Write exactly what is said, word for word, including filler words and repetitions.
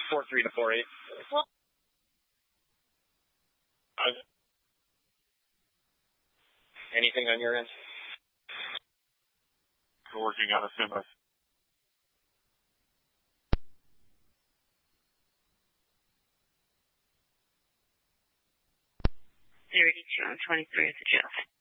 four three to four eight. Uh, anything on your end? We're working on a Simas. thirty-two on twenty-three is adjust.